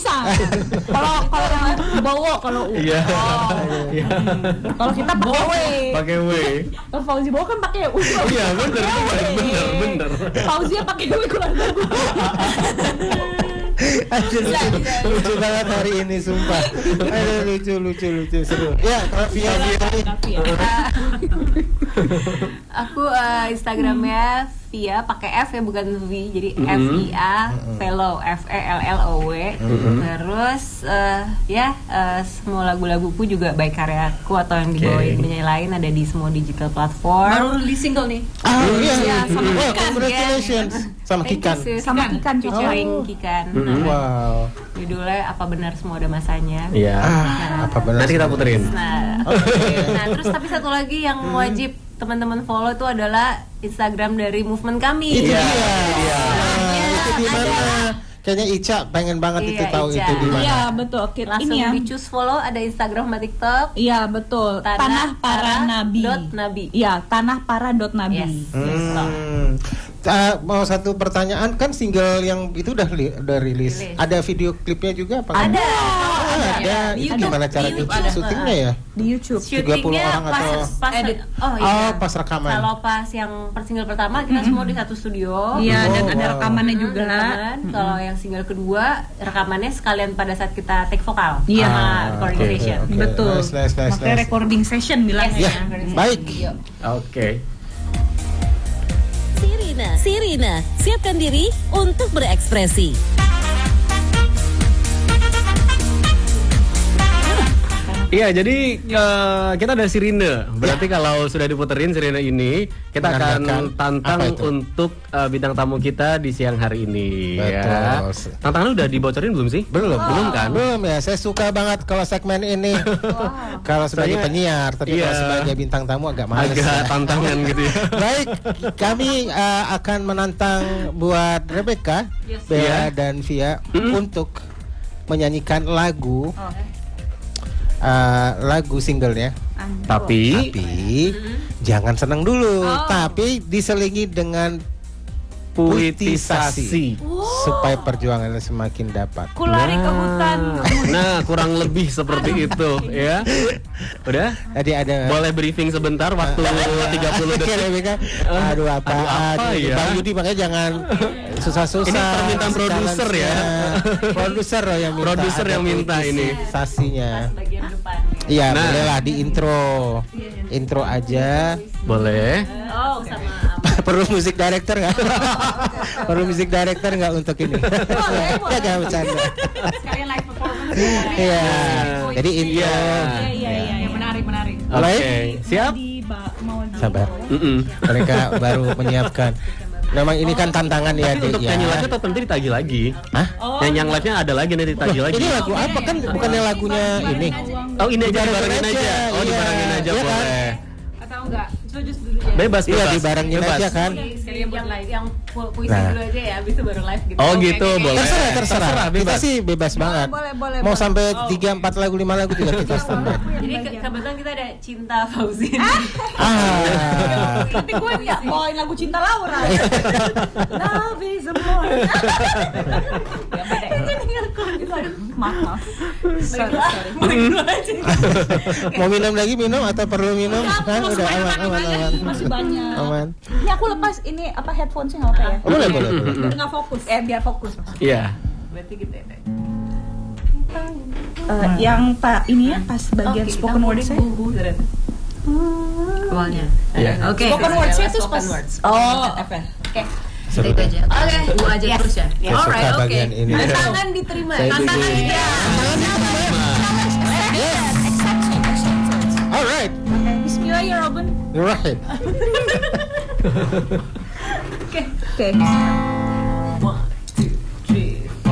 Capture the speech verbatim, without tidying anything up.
bisa. Kalau kalau yang bawa kalau U. Iya. Oh. Iya. Kalau kita pakai W. Pakai W. Kalau Fauzi bawa kan pakai U. Iya, benar, benar, benar. Fauzi pakai W keluarga gue. Aduh, lucu, lucu banget hari ini sumpah. Aduh, lucu lucu lucu seru. Ya, Rafia Rafia. Aku uh, Instagramnya Via pakai F ya bukan V, jadi mm-hmm. F I A Fellow F E L L O W. Mm-hmm. Terus uh, ya uh, semua lagu-laguku juga baik karyaku atau yang dibawain penyanyi lain ada di semua digital platform. Baru rilis single nih. Ah iya, ya, sama wow, Kikan. congratulations. Sama Kikan. Sama Kikan, featuring oh. Kikan. Mm-hmm. Wow. Judulnya Apa Benar Semua Ada Masanya. Iya. Ah, apa benar? Nanti kita puterin. Nah, okay. Nah, terus tapi satu lagi yang wajib teman-teman follow itu adalah Instagram dari movement kami. Itu iya. dia. Iya. Nah, itu di mana? Kayaknya Ica pengen banget Iya, itu tahu Ica. itu di mana. Iya, betul. Kita Langsung ini ya. di choose follow ada Instagram sama TikTok. Iya, betul. Tanah, Tanah Para Nabi. Dot Nabi. Iya, Tanah Para dot Nabi. Yes. Hmm. Uh, mau satu pertanyaan, kan single yang itu udah li- udah rilis. Rilis. Ada video klipnya juga apa? Ada. Oh, ada. Ada. Itu Di gimana YouTube. cara Di YouTube. syutingnya ya? Di YouTube. tiga puluh Syutingnya orang pas, atau- pas edit. Oh iya. Oh, pas rekaman. Kalau pas yang per single pertama kita semua di satu studio. Iya, Oh, dan ada wow. rekamannya Hmm, juga. rekaman. Kalau yang single kedua rekamannya sekalian pada saat kita take vokal. Iya. Sama Ah, recording oke, session. oke. Betul. Nice, nice, nice, Makanya nice. recording session bilangnya. Ya, recording session. baik. Yuk. Oke. Sirina, Sirina, siapkan diri untuk berekspresi. Iya, jadi uh, kita ada Sirine. Berarti ya. Kalau sudah diputerin Sirine ini, kita akan tantang untuk uh, bintang tamu kita di siang hari ini. Betul. Ya. Tantangan udah dibocorin belum sih? Belum, wow. belum kan? Belum ya. Saya suka banget kalau segmen ini. Wow. Kalau sebagai Soalnya, penyiar, tapi iya, kalau sebagai bintang tamu agak males. Agak ya. tantangan gitu ya. Baik, kami uh, akan menantang buat Rebecca, Yes. Bella Yeah. dan Via Mm-hmm. untuk menyanyikan lagu. Oh. Uh, lagu singlenya, Tapi, tapi jangan senang dulu, Oh. tapi diselingi dengan puitisasi. supaya perjuangannya semakin dapat. Ku lari ke hutan. Nah, kurang lebih seperti itu ya. Udah? Tadi ada Boleh briefing sebentar waktu tiga puluh detik. Rebecca, aduh apa, Aduh, apa aduh, ya? Bang Yudi makanya jangan susah-susah. Ini permintaan produser ya. Produser loh yang minta. Produser yang ada minta ini. puitisasinya. Bagian depan. Iya, Nah. bolehlah di intro. Intro aja. Boleh. Oh, sama Perlu musik director nggak? Perlu musik director nggak untuk ini? Ya nggak bercanda. sekalian live performance. Iya. Jadi intro. Iya. Iya iya iya, yang menarik menarik. Oke, Baik. siap? Di ba- mau di- Sabar. Mm-mm. Mereka baru menyiapkan. Memang ini kan tantangan ya, Tapi Dek untuk ya. nyanyi live-nya tetap nanti ditagih lagi. Hah? Yang yang live-nya ada lagi nanti ditagih lagi. Ini lagu apa kan? Bukannya lagunya ini. Oh, ini aja Dibarengin dibarengin aja. aja. Oh, Iya. dibarengin aja Iya kan? boleh. Atau enggak? Terus dulu ya. Bebas, Iya, bebas. dibarengin Bebas. aja kan. Sekalian buat live yang pu- puisi Nah. dulu aja ya, habis itu baru live gitu. Oh, Oke, gitu, oke, oke. boleh. Terserah, terserah. Terserah, Kita bebas. sih bebas banget. boleh, boleh, Mau boleh. sampai tiga, empat lagu, lima lagu juga kita standar. Jadi ke- kebetulan kita ada Cinta Fauzin. Ah. Tapi gue ya bawain lagu Cinta Laura. Love is a more. Maaf maaf. Sorry sorry. Mau minum lagi minum atau perlu minum? Kan Masih udah banyak, aman, aman, banyak, aman. masih banyak. Aman. Ini aku lepas ini apa headphone sih nggak apa ya? Oh, boleh, boleh, boleh. Biar nggak fokus. Eh biar fokus. Iya. Berarti gitu ya. Eh, yang pak ini ya pas bagian Oke, spoken kita word coding saya. bubu ternyata. Awalnya. Iya. Oke. Spoken word saya tuh spoken pas. words. Oh apa? Oke. Seru Itu deh. aja. Oke, gua aja Yes. terus ya. Saya suka Alright, oke. bagian ini. Tantangan diterima. Saya Tantangan setuju. diterima. Alright. Bismillah ya Robin. Right. Oke. Oke.